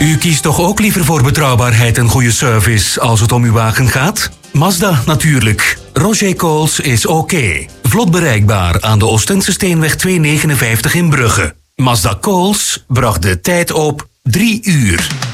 U kiest toch ook liever voor betrouwbaarheid en goede service als het om uw wagen gaat? Mazda natuurlijk. Roger Coles is oké. Vlot bereikbaar aan de Oostense Steenweg 259 in Brugge. Mazda Coles bracht de tijd op 3 uur.